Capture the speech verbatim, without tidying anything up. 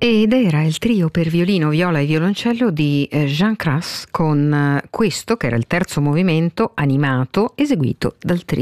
Ed era il trio per violino, viola e violoncello di eh, Jean Crass con eh, questo che era il terzo movimento animato eseguito dal trio